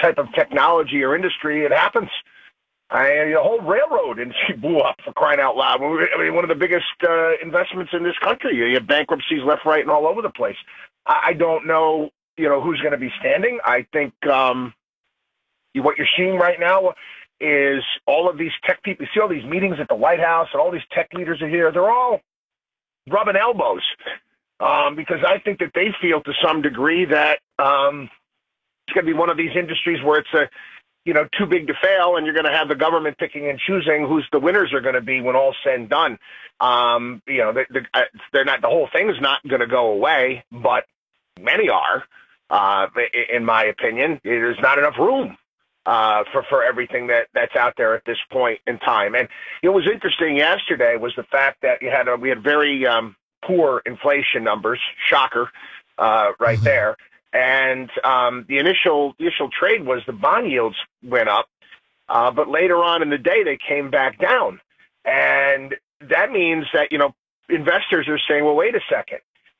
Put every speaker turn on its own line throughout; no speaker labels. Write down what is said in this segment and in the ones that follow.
type of technology or industry, it happens. The whole railroad industry blew up, for crying out loud. I mean, one of the biggest investments in this country. You have bankruptcies left, right, and all over the place. I don't know, who's going to be standing. I think what you're seeing right now is all of these tech people. You see all these meetings at the White House, and all these tech leaders are here. They're all rubbing elbows because I think that they feel to some degree that it's going to be one of these industries where it's too big to fail, and you're going to have the government picking and choosing who's the winners are going to be when all's said and done. They're not. The whole thing is not going to go away, but many are. In my opinion, there's not enough room for everything that's out there at this point in time. And it was interesting yesterday was the fact that we had very poor inflation numbers. Shocker, right there. And the initial trade was the bond yields went up, but later on in the day they came back down, and that means that investors are saying, well, wait a second,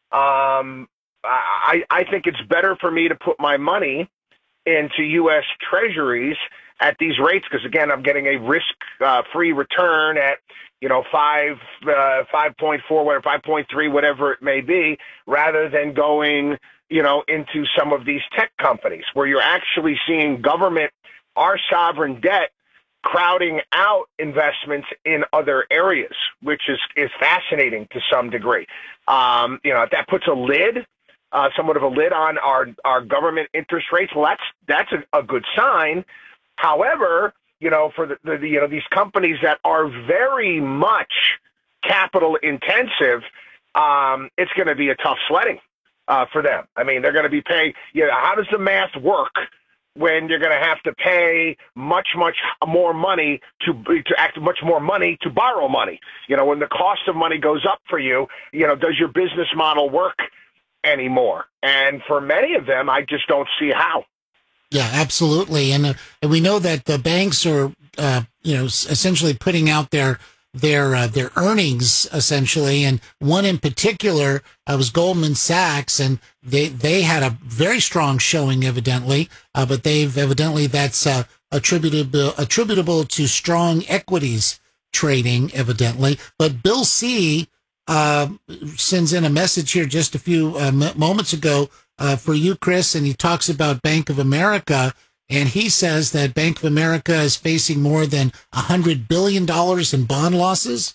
I think it's better for me to put my money into U.S. Treasuries at these rates because again I'm getting a risk-free return at 5.4, whatever 5.3, whatever it may be, rather than going into some of these tech companies where you're actually seeing our sovereign debt crowding out investments in other areas, which is fascinating to some degree. That puts somewhat of a lid on our government interest rates. Well, that's a good sign. However, for these companies that are very much capital intensive, it's going to be a tough sledding. For them. I mean, they're going to be paying, how does the math work when you're going to have to pay much more money to borrow money? When the cost of money goes up for you, does your business model work anymore? And for many of them, I just don't see how.
Yeah, absolutely. And we know that the banks are, essentially putting out their earnings essentially, and one in particular was Goldman Sachs, and they had a very strong showing evidently, but that's attributable to strong equities trading evidently. But Bill C sends in a message here just a few moments ago for you, Chris, and he talks about Bank of America. And he says that Bank of America is facing more than $100 billion in bond losses.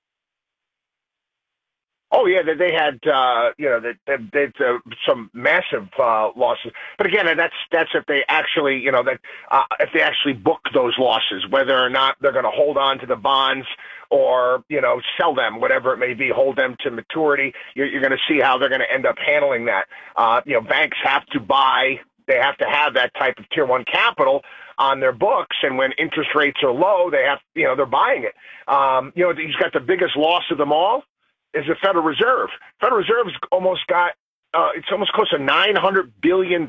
Oh yeah, they had some massive losses. But again, that's if they actually if they actually book those losses, whether or not they're going to hold on to the bonds or sell them, whatever it may be, hold them to maturity. You're going to see how they're going to end up handling that. Banks have to buy. They have to have that type of tier one capital on their books, and when interest rates are low, they're buying it. He's got the biggest loss of them all is the Federal Reserve. Federal Reserve's almost got it's almost close to $900 billion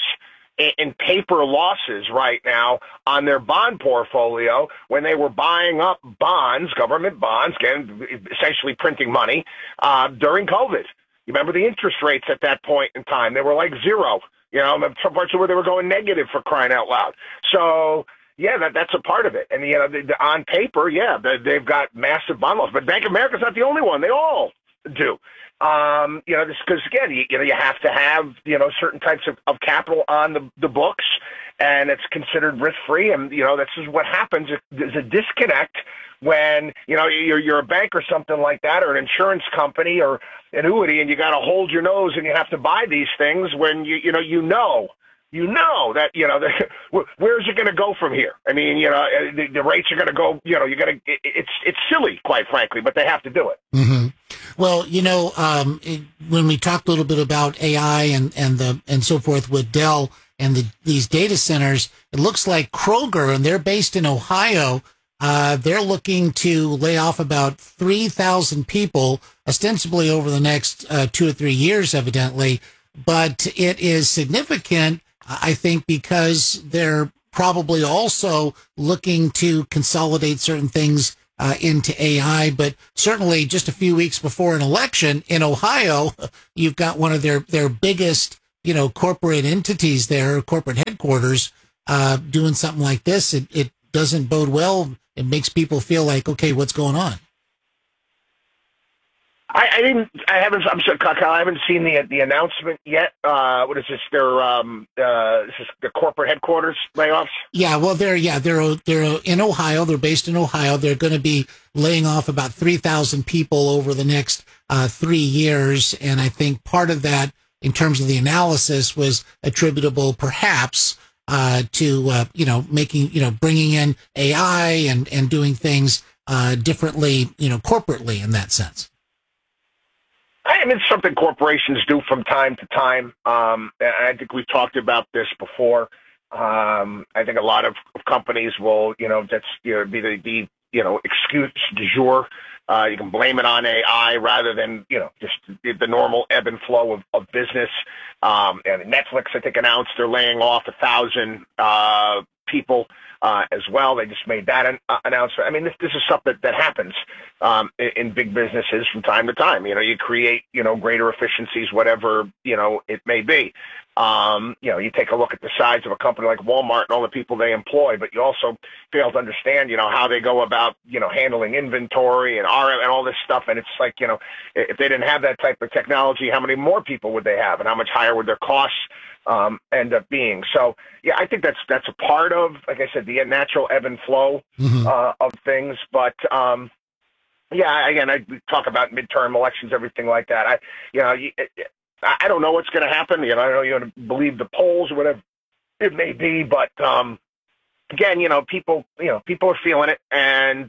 in paper losses right now on their bond portfolio when they were buying up bonds, government bonds, again, essentially printing money during COVID. You remember the interest rates at that point in time? They were like zero. Some parts of where they were going negative, for crying out loud. So, yeah, that's a part of it. And, on paper, yeah, they've got massive bond loss. But Bank of America's not the only one. They all do. Because, again, you have to have, certain types of capital on the books, and it's considered risk-free. And, this is what happens. There's a disconnect when, you're a bank or something like that, or an insurance company or annuity, and you got to hold your nose and you have to buy these things when you know that where's it going to go from here? I mean, the rates are going to go. It's silly, quite frankly, but they have to do it.
Mm-hmm. Well, when we talked a little bit about AI and so forth with Dell and these data centers, it looks like Kroger, and they're based in Ohio. They're looking to lay off about 3,000 people, ostensibly over the next 2 or 3 years, evidently. But it is significant, I think, because they're probably also looking to consolidate certain things into AI. But certainly just a few weeks before an election in Ohio, you've got one of their biggest, corporate entities there, corporate headquarters, doing something like this, it doesn't bode well. It makes people feel like, okay, what's going on?
I'm sorry, Kyle, I haven't seen the announcement yet. What is this? This is the corporate headquarters layoffs?
Yeah, well, they're in Ohio. They're based in Ohio. They're going to be laying off about 3,000 people over the next 3 years. And I think part of that, in terms of the analysis, was attributable perhaps to, bringing in AI and doing things differently, corporately in that sense.
I mean, it's something corporations do from time to time. And I think we've talked about this before. I think a lot of companies will, be the excuse du jour. You can blame it on AI rather than, just the normal ebb and flow of business. And Netflix, I think, announced they're laying off 1,000 people as well. They just made that announcement. I mean, this is something that happens in big businesses from time to time. You create, greater efficiencies, whatever, it may be. You take a look at the size of a company like Walmart and all the people they employ, but you also fail to understand, how they go about, handling inventory and RM and all this stuff. And it's like, if they didn't have that type of technology, how many more people would they have and how much higher would their costs end up being? So, yeah, I think that's a part of, like I said, the natural ebb and flow of things. But, again, I talk about midterm elections, everything like that. I don't know what's going to happen. I don't know you believe the polls or whatever it may be, but again, people are feeling it, and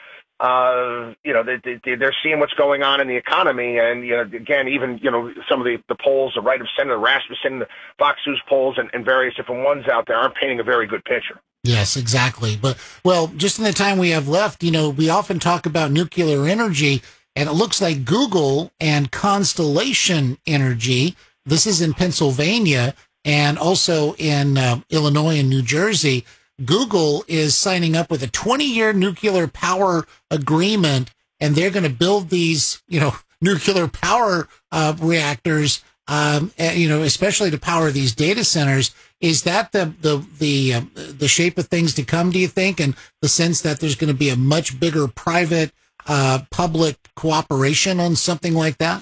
they're seeing what's going on in the economy, and again, even some of the polls, the right of Senator Rasmussen, the Fox News polls, and various different ones out there aren't painting a very good picture.
Yes, exactly. But just in the time we have left, we often talk about nuclear energy. And it looks like Google and Constellation Energy, this is in Pennsylvania and also in Illinois and New Jersey, Google is signing up with a 20-year nuclear power agreement, and they're going to build these, nuclear power reactors, especially to power these data centers. Is that the shape of things to come, do you think? And the sense that there's going to be a much bigger private public cooperation on something like that?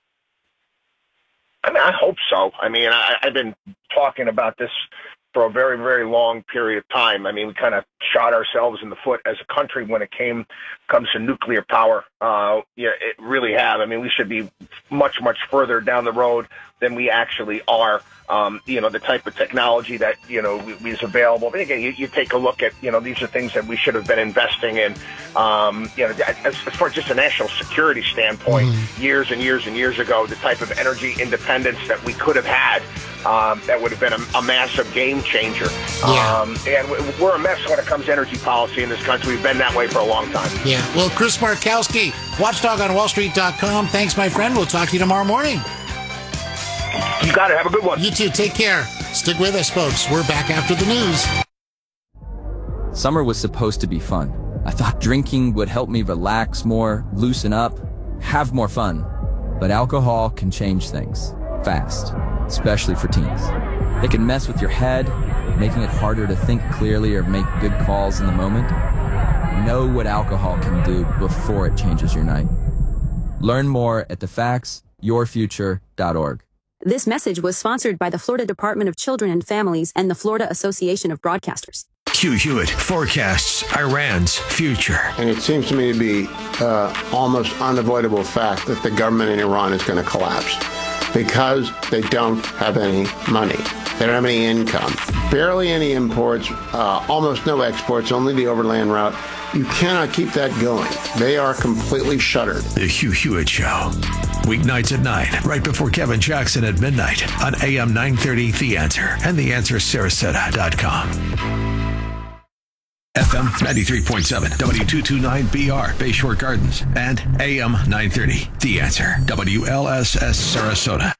I mean, I hope so. I mean, I've been talking about this for a very, very long period of time. I mean, we kind of shot ourselves in the foot as a country when it comes to nuclear power. It really have. I mean, we should be much, much further down the road than we actually are. The type of technology that, is available. But again, you take a look at, these are things that we should have been investing in, as far as just a national security standpoint, years and years and years ago, the type of energy independence that we could have had, that would have been a massive game changer.
Yeah.
And we're a mess when it comes to energy policy in this country. We've been that way for a long time.
Yeah. Well, Chris Markowski, Watchdog on WallStreet.com. Thanks, my friend. We'll talk to you tomorrow morning.
You got it. Have a good one.
You too. Take care. Stick with us, folks. We're back after the news.
Summer was supposed to be fun. I thought drinking would help me relax more, loosen up, have more fun. But alcohol can change things fast, especially for teens. It can mess with your head, making it harder to think clearly or make good calls in the moment. Know what alcohol can do before it changes your night. Learn more at thefactsyourfuture.org.
This message was sponsored by the Florida Department of Children and Families and the Florida Association of Broadcasters.
Hugh Hewitt forecasts Iran's future.
And it seems to me to be almost unavoidable fact that the government in Iran is going to collapse because they don't have any money. They don't have any income. Barely any imports, almost no exports, only the overland route. You cannot keep that going. They are completely shuttered.
The Hugh Hewitt Show. Weeknights at 9, right before Kevin Jackson at midnight on AM 930 The Answer and TheAnswerSarasota.com. FM 93.7, W229BR, Bayshore Gardens, and AM 930 The Answer, WLSS Sarasota.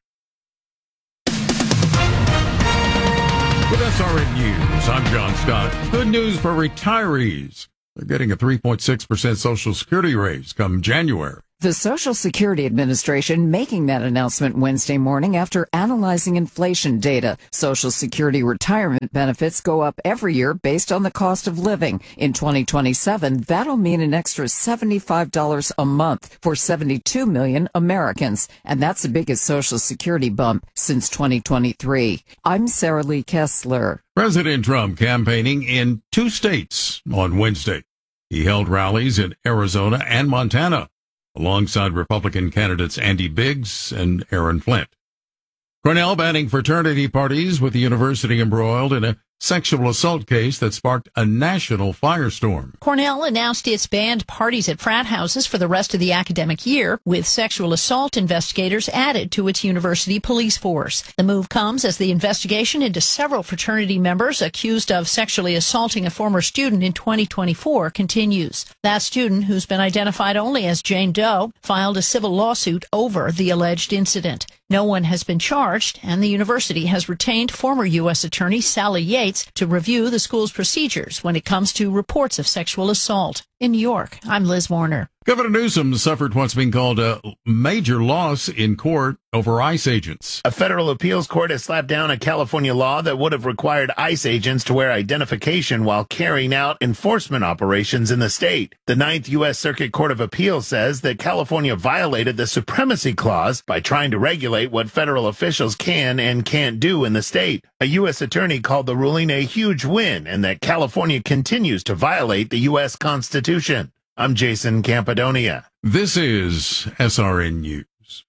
With SRN News, I'm John Scott. Good news for retirees. They're getting a 3.6% Social Security raise come January.
The Social Security Administration making that announcement Wednesday morning after analyzing inflation data. Social Security retirement benefits go up every year based on the cost of living. In 2027, that'll mean an extra $75 a month for 72 million Americans. And that's the biggest Social Security bump since 2023. I'm Sarah Lee Kessler.
President Trump campaigning in 2 states on Wednesday. He held rallies in Arizona and Montana, alongside Republican candidates Andy Biggs and Aaron Flint. Cornell banning fraternity parties with the university embroiled in a sexual assault case that sparked a national firestorm.
Cornell announced it's banned parties at frat houses for the rest of the academic year, with sexual assault investigators added to its university police force. The move comes as the investigation into several fraternity members accused of sexually assaulting a former student in 2024 continues. That student, who's been identified only as Jane Doe, filed a civil lawsuit over the alleged incident. No one has been charged, and the university has retained former U.S. Attorney Sally Yates to review the school's procedures when it comes to reports of sexual assault. In New York, I'm Liz Warner.
Governor Newsom suffered what's being called a major loss in court over ICE agents.
A federal appeals court has slapped down a California law that would have required ICE agents to wear identification while carrying out enforcement operations in the state. The 9th U.S. Circuit Court of Appeals says that California violated the Supremacy Clause by trying to regulate what federal officials can and can't do in the state. A U.S. attorney called the ruling a huge win and that California continues to violate the U.S. Constitution. I'm Jason Campadonia.
This is SRN News.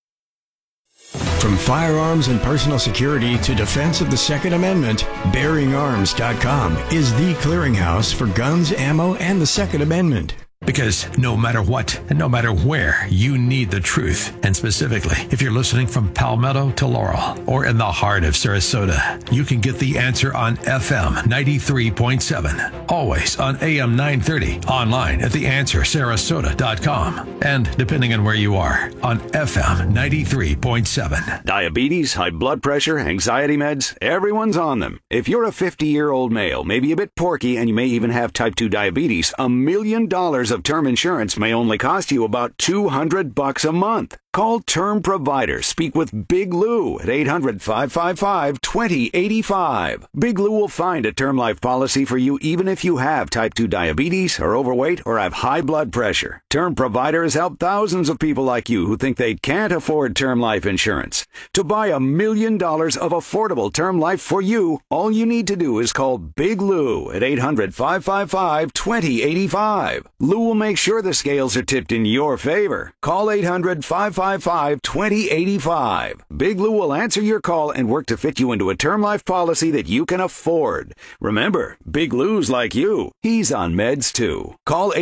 From firearms and personal security to defense of the Second Amendment, BearingArms.com is the clearinghouse for guns, ammo, and the Second Amendment.
Because no matter what and no matter where, you need the truth. And specifically, if you're listening from Palmetto to Laurel or in the heart of Sarasota, you can get the answer on FM 93.7. Always on AM 930. Online at theanswersarasota.com. And depending on where you are, on FM 93.7.
Diabetes, high blood pressure, anxiety meds, everyone's on them. If you're a 50-year-old male, maybe a bit porky, and you may even have type 2 diabetes, $1 million of term insurance may only cost you about $200 a month. Call Term Provider. Speak with Big Lou at 800-555-2085. Big Lou will find a term life policy for you even if you have type 2 diabetes, are overweight, or have high blood pressure. Term Provider has helped thousands of people like you who think they can't afford term life insurance. To buy $1 million of affordable term life for you, all you need to do is call Big Lou at 800-555-2085. Lou will make sure the scales are tipped in your favor. Call 800-555-2085. Big Lou will answer your call and work to fit you into a term life policy that you can afford. Remember, Big Lou's like you. He's on meds too. Call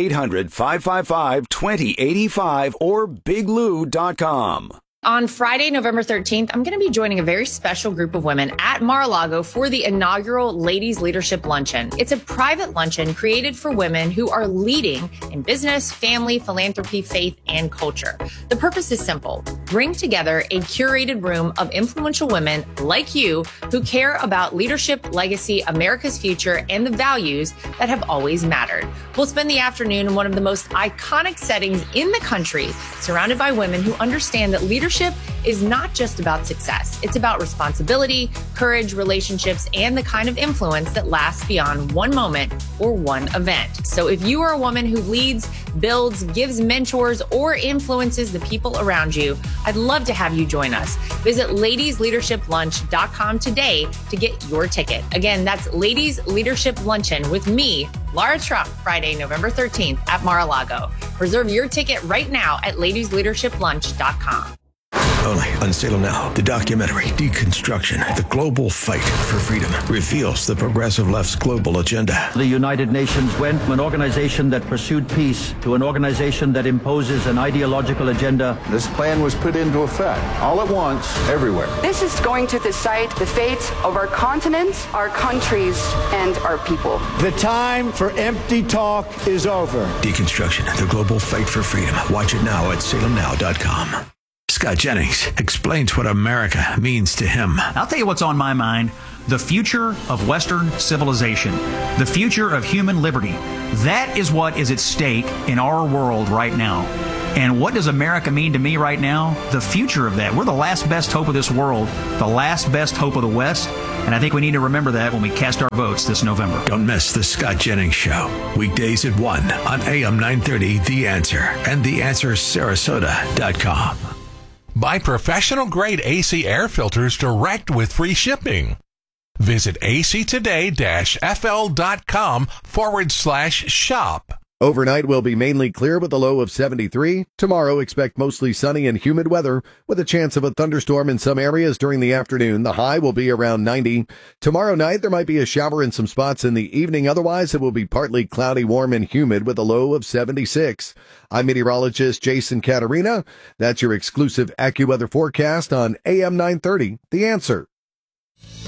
800-555-2085 or biglou.com.
On Friday, November 13th, I'm going to be joining a very special group of women at Mar-a-Lago for the inaugural Ladies Leadership Luncheon. It's a private luncheon created for women who are leading in business, family, philanthropy, faith, and culture. The purpose is simple. Bring together a curated room of influential women like you who care about leadership, legacy, America's future, and the values that have always mattered. We'll spend the afternoon in one of the most iconic settings in the country, surrounded by women who understand that leadership is not just about success. It's about responsibility, courage, relationships, and the kind of influence that lasts beyond one moment or one event. So if you are a woman who leads, builds, gives mentors, or influences the people around you, I'd love to have you join us. Visit ladiesleadershiplunch.com today to get your ticket. Again, that's Ladies Leadership Luncheon with me, Lara Trump, Friday, November 13th at Mar-a-Lago. Reserve your ticket right now at ladiesleadershiplunch.com.
Only on Salem Now, the documentary Deconstruction, the Global Fight for Freedom, reveals the progressive left's global agenda.
The United Nations went from an organization that pursued peace to an organization that imposes an ideological agenda.
This plan was put into effect all at once, everywhere.
This is going to decide the fate of our continent, our countries, and our people.
The time for empty talk is over.
Deconstruction, the Global Fight for Freedom. Watch it now at salemnow.com. Scott Jennings explains what America means to him.
I'll tell you what's on my mind. The future of Western civilization. The future of human liberty. That is what is at stake in our world right now. And what does America mean to me right now? The future of that. We're the last best hope of this world, the last best hope of the West. And I think we need to remember that when we cast our votes this November.
Don't miss the Scott Jennings Show. Weekdays at 1 on AM 930, The Answer, and TheAnswerSarasota.com.
Buy professional-grade AC air filters direct with free shipping. Visit actoday-fl.com/shop.
Overnight will be mainly clear with a low of 73. Tomorrow, expect mostly sunny and humid weather with a chance of a thunderstorm in some areas during the afternoon. The high will be around 90. Tomorrow night, there might be a shower in some spots in the evening. Otherwise, it will be partly cloudy, warm, and humid with a low of 76. I'm meteorologist Jason Caterina. That's your exclusive AccuWeather forecast on AM 930, The Answer.